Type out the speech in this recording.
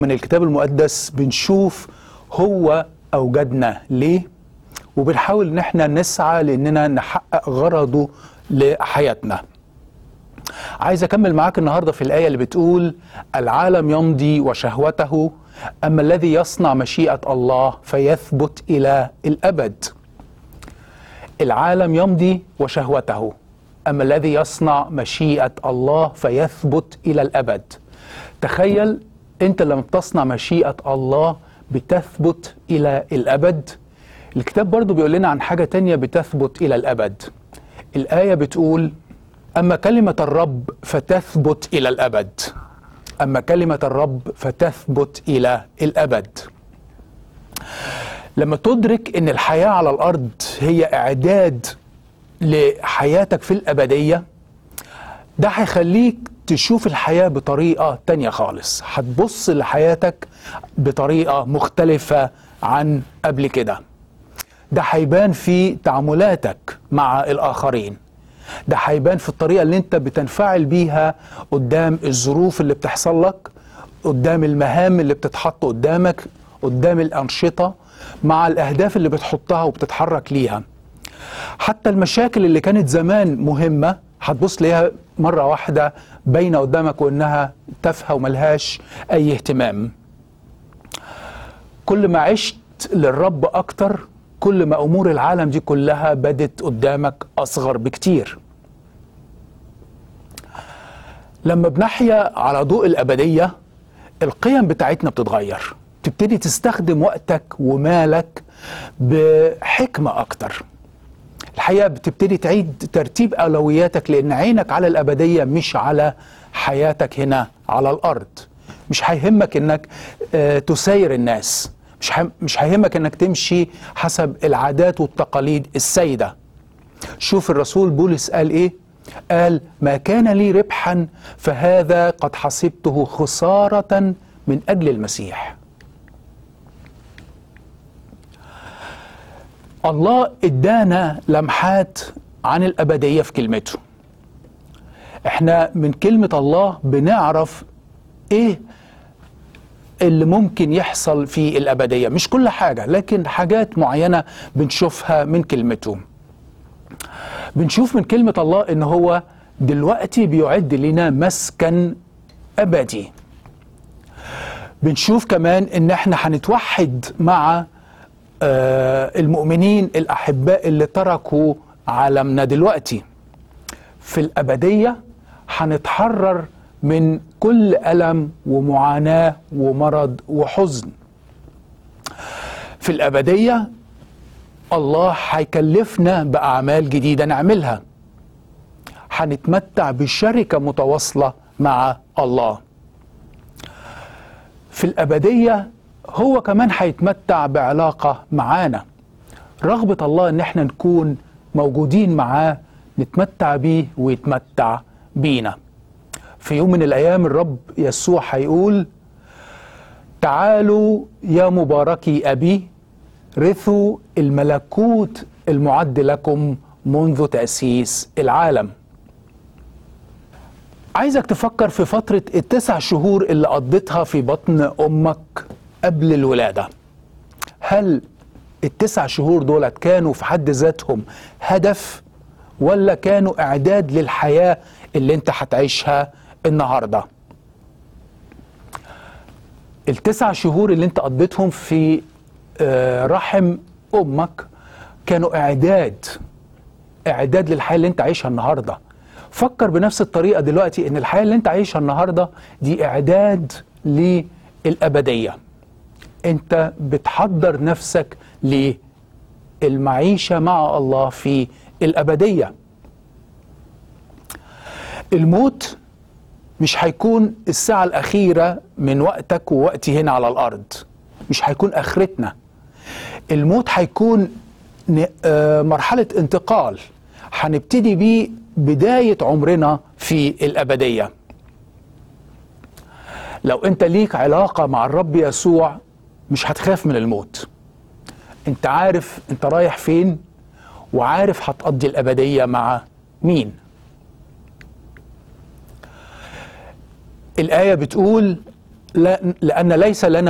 من الكتاب المقدس بنشوف هو أوجدنا ليه، وبنحاول ان احنا نسعى لاننا نحقق غرضه لحياتنا. عايز اكمل معاك النهارده في الآية اللي بتقول: العالم يمضي وشهوته، اما الذي يصنع مشيئة الله فيثبت الى الابد. العالم يمضي وشهوته، اما الذي يصنع مشيئة الله فيثبت الى الابد. تخيل انت لما بتصنع مشيئة الله بتثبت الى الابد. الكتاب برضو بيقول لنا عن حاجة تانية بتثبت إلى الأبد. الآية بتقول: أما كلمة الرب فتثبت إلى الأبد. أما كلمة الرب فتثبت إلى الأبد. لما تدرك أن الحياة على الأرض هي إعداد لحياتك في الأبدية، ده هيخليك تشوف الحياة بطريقة تانية خالص. هتبص لحياتك بطريقة مختلفة عن قبل كده. ده هيبان في تعاملاتك مع الآخرين، ده هيبان في الطريقة اللي انت بتنفعل بيها قدام الظروف اللي بتحصل لك، قدام المهام اللي بتتحط قدامك، قدام الأنشطة، مع الأهداف اللي بتحطها وبتتحرك ليها. حتى المشاكل اللي كانت زمان مهمة هتبص ليها مرة واحدة باينة قدامك وإنها تافهة وملهاش أي اهتمام. كل ما عشت للرب أكتر، كل ما أمور العالم دي كلها بدت قدامك أصغر بكتير. لما بنحيا على ضوء الأبدية، القيم بتاعتنا بتتغير، تبتدي تستخدم وقتك ومالك بحكمة أكتر. الحقيقة بتبتدي تعيد ترتيب أولوياتك، لأن عينك على الأبدية مش على حياتك هنا على الأرض. مش هيهمك إنك تساير الناس، مش هيهمك انك تمشي حسب العادات والتقاليد السائدة. شوف الرسول بولس قال ايه؟ قال: ما كان لي ربحا فهذا قد حسبته خسارة من اجل المسيح. الله ادانا لمحات عن الابدية في كلمته. احنا من كلمة الله بنعرف ايه اللي ممكن يحصل في الأبدية. مش كل حاجة، لكن حاجات معينة بنشوفها من كلمته. بنشوف من كلمة الله إن هو دلوقتي بيعد لنا مسكن أبدي. بنشوف كمان إن احنا هنتوحد مع المؤمنين الأحباء اللي تركوا عالمنا دلوقتي. في الأبدية هنتحرر من كل ألم ومعاناة ومرض وحزن. في الأبدية الله هيكلفنا بأعمال جديدة نعملها. هنتمتع بشركة متواصلة مع الله. في الأبدية هو كمان هيتمتع بعلاقة معانا. رغبة الله إن احنا نكون موجودين معاه، نتمتع بيه ويتمتع بينا. في يوم من الأيام الرب يسوع هيقول: تعالوا يا مباركي أبي، رثوا الملكوت المعد لكم منذ تأسيس العالم. عايزك تفكر في فترة ال9 شهور اللي قضيتها في بطن أمك قبل الولادة. هل ال9 شهور دولت كانوا في حد ذاتهم هدف، ولا كانوا إعداد للحياة اللي انت هتعيشها النهاردة؟ ال9 شهور اللي انت قضيتهم في رحم أمك كانوا إعداد للحياة اللي انت عايشها النهاردة. فكر بنفس الطريقة دلوقتي ان الحياة اللي انت عايشها النهاردة دي إعداد للأبدية. انت بتحضر نفسك للمعيشة مع الله في الأبدية. الموت مش هيكون الساعة الأخيرة من وقتك ووقتي هنا على الأرض، مش هيكون آخرتنا. الموت هيكون مرحلة انتقال هنبتدي بيه بداية عمرنا في الأبدية. لو أنت ليك علاقة مع الرب يسوع مش هتخاف من الموت. أنت عارف أنت رايح فين، وعارف هتقضي الأبدية مع مين. الآية بتقول: لأن ليس لنا